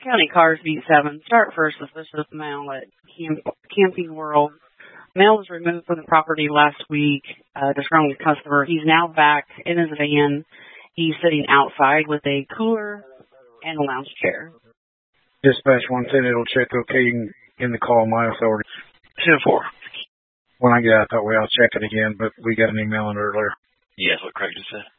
County Cars V7. Start first with Bishop Mail at Camping World. Mail was removed from the property last week, describing the customer. He's now back in his van. He's sitting outside with a cooler and a lounge chair. Dispatch 110, it'll check okay in the call my authority. 10-4. When I get out that way, I'll check it again, but we got an email in earlier. Yes, what Craig just said.